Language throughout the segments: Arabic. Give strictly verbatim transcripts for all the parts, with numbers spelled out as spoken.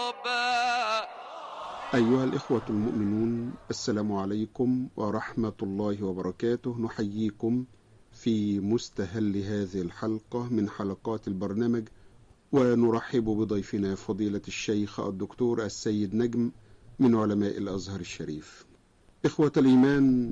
ربا. أيها الإخوة المؤمنون، السلام عليكم ورحمة الله وبركاته. نحييكم في مستهل هذه الحلقة من حلقات البرنامج، ونرحب بضيفنا فضيلة الشيخ الدكتور السيد نجم من علماء الأزهر الشريف. إخوة الإيمان،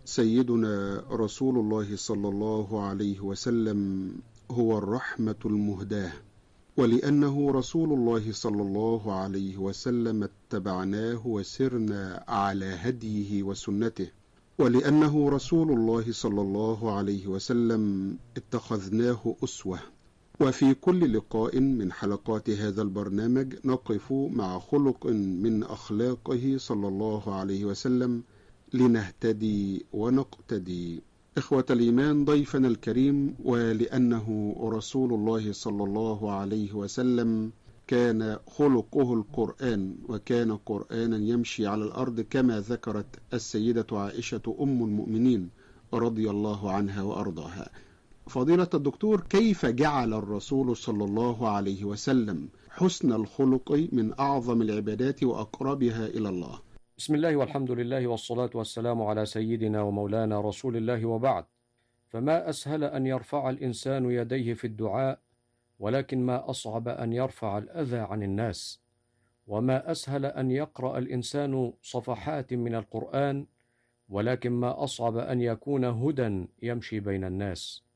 سيدنا رسول الله صلى الله عليه وسلم هو الرحمة المهداة، ولأنه رسول الله صلى الله عليه وسلم اتبعناه وسرنا على هديه وسنته، ولأنه رسول الله صلى الله عليه وسلم اتخذناه أسوة. وفي كل لقاء من حلقات هذا البرنامج نقف مع خلق من أخلاقه صلى الله عليه وسلم لنهتدي ونقتدي. إخوة الإيمان، ضيفنا الكريم ولأنه رسول الله صلى الله عليه وسلم كان خلقه القرآن، وكان قرآنا يمشي على الأرض كما ذكرت السيدة عائشة أم المؤمنين رضي الله عنها وأرضاها. فضيلة الدكتور، كيف جعل الرسول صلى الله عليه وسلم حسن الخلق من أعظم العبادات وأقربها إلى الله؟ بسم الله والحمد لله والصلاة والسلام على سيدنا ومولانا رسول الله، وبعد. فما أسهل أن يرفع الإنسان يديه في الدعاء، ولكن ما أصعب أن يرفع الأذى عن الناس. وما أسهل أن يقرأ الإنسان صفحات من القرآن، ولكن ما أصعب أن يكون هدى يمشي بين الناس.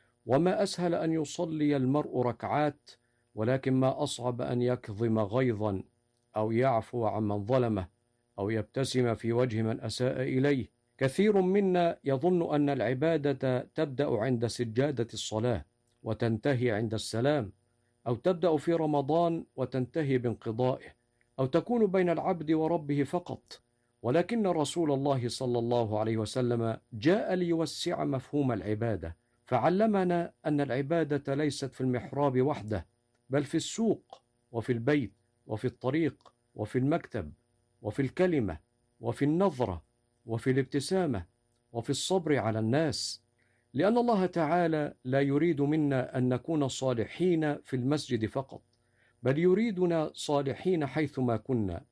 وما أسهل أن يصلي المرء ركعات، ولكن ما أصعب أن يكظم غيظا أو يعفو عمن ظلمه أو يبتسم في وجه من أساء إليه. كثير منا يظن أن العبادة تبدأ عند سجادة الصلاة وتنتهي عند السلام، أو تبدأ في رمضان وتنتهي بانقضائه، أو تكون بين العبد وربه فقط. ولكن رسول الله صلى الله عليه وسلم جاء ليوسع مفهوم العبادة، فعلمنا أن العبادة ليست في المحراب وحده، بل في السوق وفي البيت وفي الطريق وفي المكتب وفي الكلمة وفي النظرة وفي الابتسامة وفي الصبر على الناس. لأن الله تعالى لا يريد منا أن نكون صالحين في المسجد فقط، بل يريدنا صالحين حيثما كنا.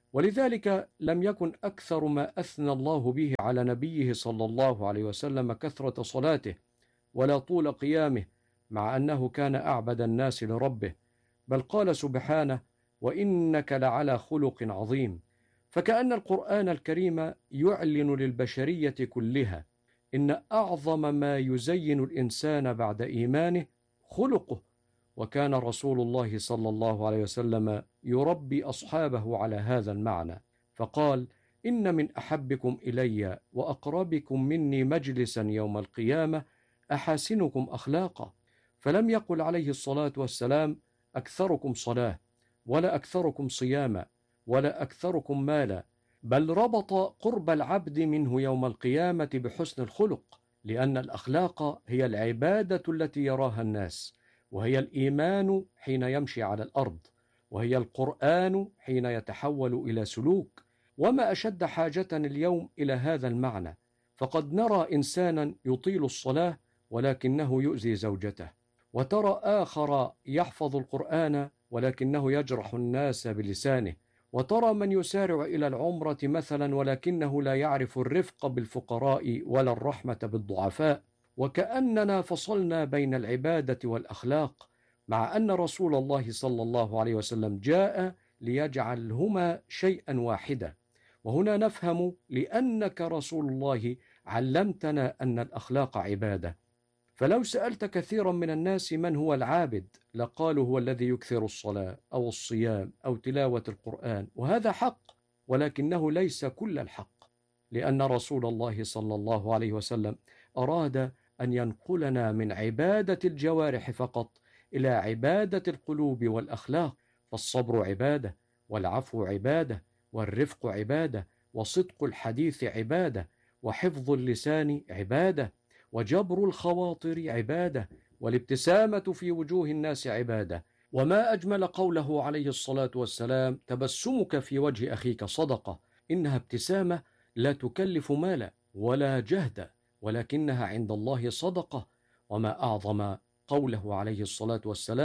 ولذلك لم يكن أكثر ما أثنى الله به على نبيه صلى الله عليه وسلم كثرة صلاته ولا طول قيامه، مع أنه كان أعبد الناس لربه، بل قال سبحانه: وإنك لعلى خلق عظيم. فكأن القرآن الكريم يعلن للبشرية كلها إن أعظم ما يزين الإنسان بعد إيمانه خلقه. وكان رسول الله صلى الله عليه وسلم يربي أصحابه على هذا المعنى، فقال: إن من أحبكم إلي وأقربكم مني مجلسا يوم القيامة أحاسنكم أخلاقا. فلم يقل عليه الصلاة والسلام: أكثركم صلاة، ولا أكثركم صياما، ولا أكثركم مالا، بل ربط قرب العبد منه يوم القيامة بحسن الخلق، لأن الأخلاق هي العبادة التي يراها الناس، وهي الإيمان حين يمشي على الأرض، وهي القرآن حين يتحول إلى سلوك. وما أشد حاجة اليوم إلى هذا المعنى، فقد نرى إنسانا يطيل الصلاة ولكنه يؤذي زوجته، وترى آخر يحفظ القرآن ولكنه يجرح الناس بلسانه، وترى من يسارع إلى العمرة مثلا ولكنه لا يعرف الرفق بالفقراء ولا الرحمة بالضعفاء. وكأننا فصلنا بين العبادة والأخلاق، مع أن رسول الله صلى الله عليه وسلم جاء ليجعلهما شيئا واحدا. وهنا نفهم لأنك رسول الله علمتنا أن الأخلاق عبادة. فلو سألت كثيرا من الناس من هو العابد، لقالوا هو الذي يكثر الصلاة أو الصيام أو تلاوة القرآن، وهذا حق، ولكنه ليس كل الحق، لأن رسول الله صلى الله عليه وسلم أراد أن ينقلنا من عبادة الجوارح فقط إلى عبادة القلوب والأخلاق. فالصبر عبادة، والعفو عبادة، والرفق عبادة، وصدق الحديث عبادة، وحفظ اللسان عبادة، وجبر الخواطر عبادة، والابتسامة في وجوه الناس عبادة. وما أجمل قوله عليه الصلاة والسلام: تبسمك في وجه أخيك صدقة. إنها ابتسامة لا تكلف مالا ولا جهدا، ولكنها عند الله صدقة. وما أعظم قوله عليه الصلاة والسلام: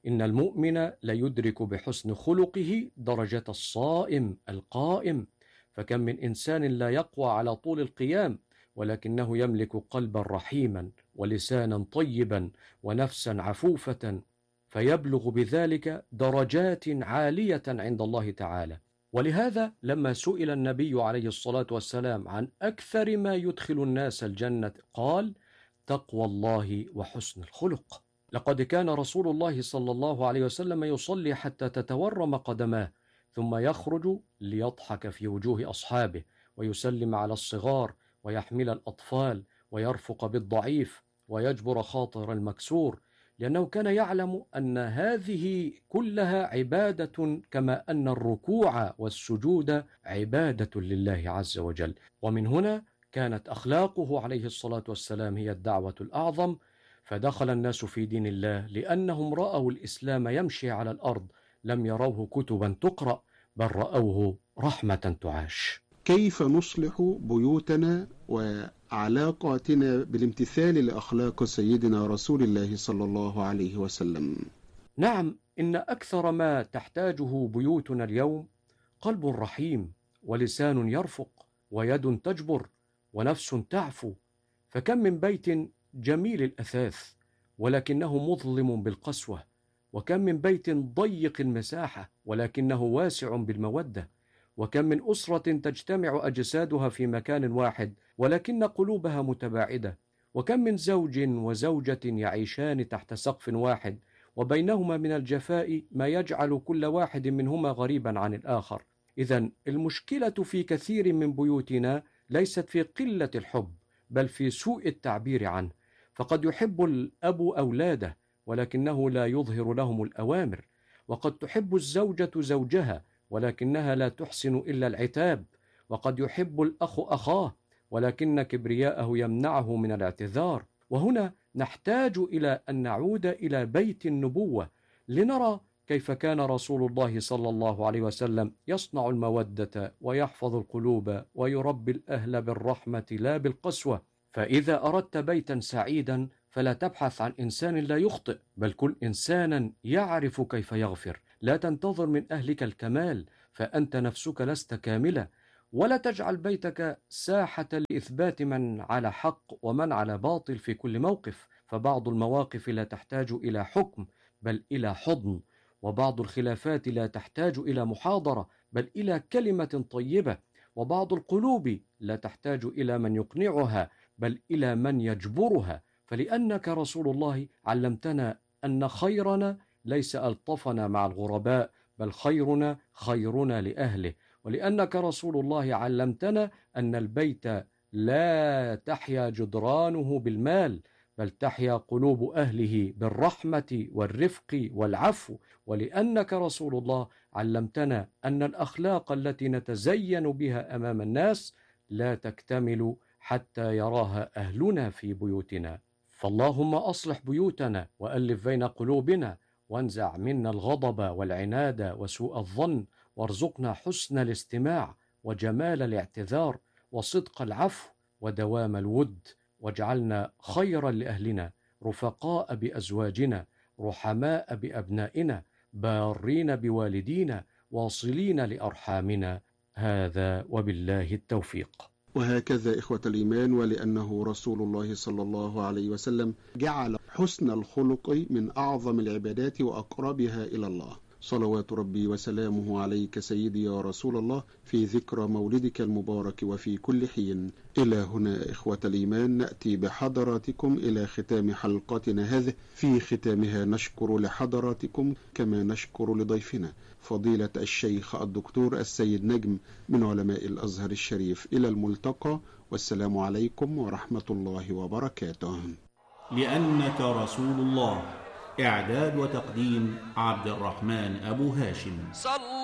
إن المؤمن ليدرك بحسن خلقه درجة الصائم القائم، فكم من إنسان لا يقوى على طول القيام ولكنه يملك قلبا رحيما ولسانا طيبا ونفسا عفوفة، فيبلغ بذلك درجات عالية عند الله تعالى. ولهذا لما سئل النبي عليه الصلاة والسلام عن أكثر ما يدخل الناس الجنة قال: تقوى الله وحسن الخلق. لقد كان رسول الله صلى الله عليه وسلم يصلي حتى تتورم قدماه، ثم يخرج ليضحك في وجوه أصحابه ويسلم على الصغار ويحمل الأطفال ويرفق بالضعيف ويجبر خاطر المكسور، لأنه كان يعلم أن هذه كلها عبادة كما أن الركوع والسجود عبادة لله عز وجل. ومن هنا كانت أخلاقه عليه الصلاة والسلام هي الدعوة الأعظم، فدخل الناس في دين الله لأنهم رأوا الإسلام يمشي على الأرض، لم يروه كتبا تقرأ بل رأوه رحمة تعاش. كيف نصلح بيوتنا وعلاقاتنا بالامتثال لأخلاق سيدنا رسول الله صلى الله عليه وسلم؟ نعم، إن أكثر ما تحتاجه بيوتنا اليوم قلب رحيم ولسان يرفق ويد تجبر ونفس تعفو. فكم من بيت جميل الأثاث ولكنه مظلم بالقسوة، وكم من بيت ضيق المساحة ولكنه واسع بالمودة، وكم من أسرة تجتمع أجسادها في مكان واحد ولكن قلوبها متباعدة، وكم من زوج وزوجة يعيشان تحت سقف واحد وبينهما من الجفاء ما يجعل كل واحد منهما غريبا عن الآخر. إذن المشكلة في كثير من بيوتنا ليست في قلة الحب بل في سوء التعبير عنه، فقد يحب الأب أولاده ولكنه لا يظهر لهم الأوامر، وقد تحب الزوجة زوجها ولكنها لا تحسن إلا العتاب، وقد يحب الأخ أخاه ولكن كبرياءه يمنعه من الاعتذار. وهنا نحتاج إلى أن نعود إلى بيت النبوة لنرى كيف كان رسول الله صلى الله عليه وسلم يصنع المودة ويحفظ القلوب ويربي الأهل بالرحمة لا بالقسوة. فإذا أردت بيتا سعيدا فلا تبحث عن إنسان لا يخطئ، بل كن إنسانا يعرف كيف يغفر. لا تنتظر من أهلك الكمال فأنت نفسك لست كاملة، ولا تجعل بيتك ساحة لإثبات من على حق ومن على باطل في كل موقف، فبعض المواقف لا تحتاج إلى حكم بل إلى حضن، وبعض الخلافات لا تحتاج إلى محاضرة بل إلى كلمة طيبة، وبعض القلوب لا تحتاج إلى من يقنعها بل إلى من يجبرها. فلأنك رسول الله علمتنا أن خيرنا ليس ألطفنا مع الغرباء بل خيرنا خيرنا لأهله، ولأنك رسول الله علمتنا أن البيت لا تحيا جدرانه بالمال بل تحيا قلوب أهله بالرحمة والرفق والعفو، ولأنك رسول الله علمتنا أن الأخلاق التي نتزين بها أمام الناس لا تكتمل حتى يراها أهلنا في بيوتنا. فاللهم أصلح بيوتنا وألف بين قلوبنا، وانزع منا الغضب والعناد وسوء الظن، وارزقنا حسن الاستماع وجمال الاعتذار وصدق العفو ودوام الود، واجعلنا خيرا لأهلنا، رفقاء بأزواجنا، رحماء بأبنائنا، بارين بوالدينا، واصلين لأرحامنا. هذا وبالله التوفيق. وهكذا إخوة الإيمان، ولأنه رسول الله صلى الله عليه وسلم جعل حسن الخلق من أعظم العبادات وأقربها إلى الله. صلوات ربي وسلامه عليك سيدي يا رسول الله في ذكرى مولدك المبارك وفي كل حين. إلى هنا إخوة الإيمان نأتي بحضراتكم إلى ختام حلقتنا هذه. في ختامها نشكر لحضراتكم كما نشكر لضيفنا فضيلة الشيخ الدكتور السيد نجم من علماء الأزهر الشريف. إلى الملتقى، والسلام عليكم ورحمة الله وبركاته. لأنك رسول الله. إعداد وتقديم عبد الرحمن أبو هاشم.